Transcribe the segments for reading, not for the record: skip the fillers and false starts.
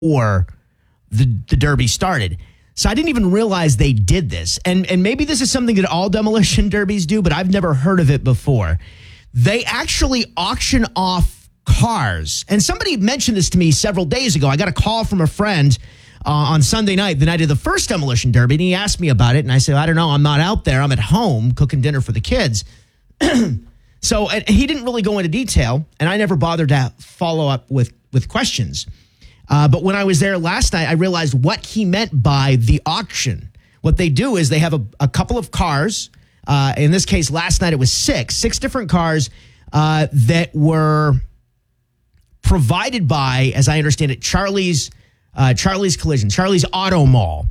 or the Derby started. So I didn't even realize they did this. And maybe this is something that all demolition derbies do, but I've never heard of it before. They actually auction off cars. And somebody mentioned this to me several days ago. I got a call from a friend on Sunday night, the night of the first demolition derby, and he asked me about it. And I said, I don't know. I'm not out there. I'm at home cooking dinner for the kids. So and he didn't really go into detail, and I never bothered to follow up with questions. But when I was there last night, I realized what he meant by the auction. What they do is they have a couple of cars. In this case, last night it was six different cars that were provided by, as I understand it, Charlie's Collision, Charlie's Auto Mall.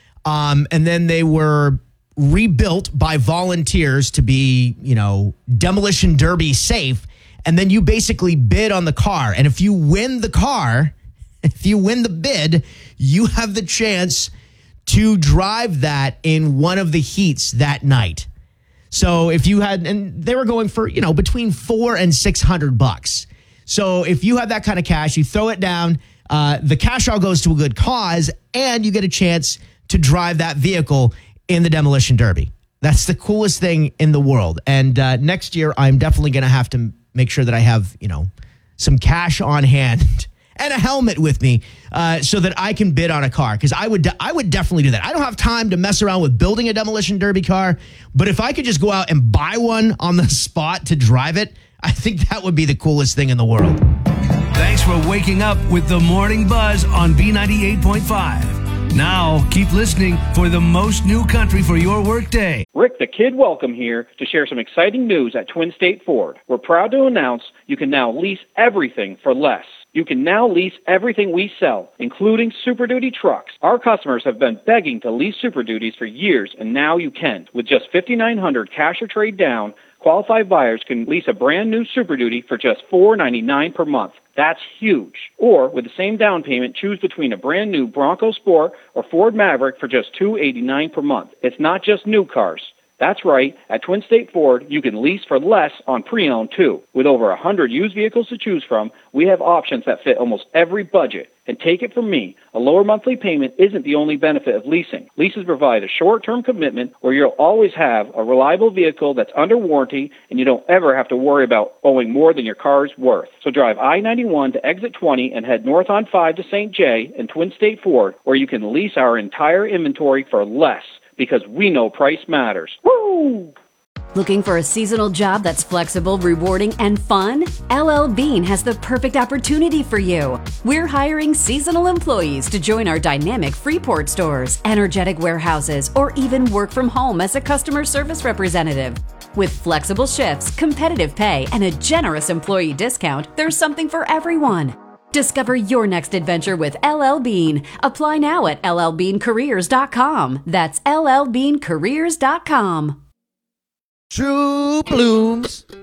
And then they were rebuilt by volunteers to be, demolition derby safe. And then you basically bid on the car. And if you win the car, if you win the bid, you have the chance to drive that in one of the heats that night. So if you had, and they were going for, between $400 and $600. So if you have that kind of cash, you throw it down, the cash all goes to a good cause, and you get a chance to drive that vehicle in the demolition derby. That's the coolest thing in the world. And next year, I'm definitely going to have to make sure that I have, some cash on hand and a helmet with me so that I can bid on a car. Because I would definitely do that. I don't have time to mess around with building a demolition derby car. But if I could just go out and buy one on the spot to drive it, I think that would be the coolest thing in the world. Thanks for waking up with the Morning Buzz on B98.5. Now, keep listening for the most new country for your workday. Rick the Kid Welcome here to share some exciting news at Twin State Ford. We're proud to announce you can now lease everything for less. You can now lease everything we sell, including Super Duty trucks. Our customers have been begging to lease Super Duties for years, and now you can. With just $5,900 cash or trade down, qualified buyers can lease a brand new Super Duty for just $499 per month. That's huge. Or, with the same down payment, choose between a brand new Bronco Sport or Ford Maverick for just $289 per month. It's not just new cars. That's right. At Twin State Ford, you can lease for less on pre-owned, too. With over 100 used vehicles to choose from, we have options that fit almost every budget. And take it from me, a lower monthly payment isn't the only benefit of leasing. Leases provide a short-term commitment where you'll always have a reliable vehicle that's under warranty, and you don't ever have to worry about owing more than your car's worth. So drive I-91 to exit 20 and head north on 5 to St. Jay and Twin State Ford, where you can lease our entire inventory for less, because we know price matters. Woo! Looking for a seasonal job that's flexible, rewarding, and fun? LL Bean has the perfect opportunity for you. We're hiring seasonal employees to join our dynamic Freeport stores, energetic warehouses, or even work from home as a customer service representative. With flexible shifts, competitive pay, and a generous employee discount, there's something for everyone. Discover your next adventure with LL Bean. Apply now at llbeancareers.com. That's llbeancareers.com. True Blooms.